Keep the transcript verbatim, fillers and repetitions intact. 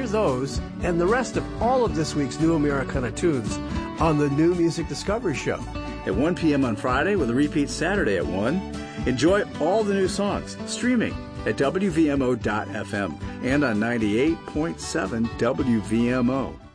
those and the rest of all of this week's New Americana tunes on the New Music Discovery Show. At one p.m. on Friday with a repeat Saturday at one. Enjoy all the new songs streaming at W V M O dot F M and on ninety-eight point seven W V M O.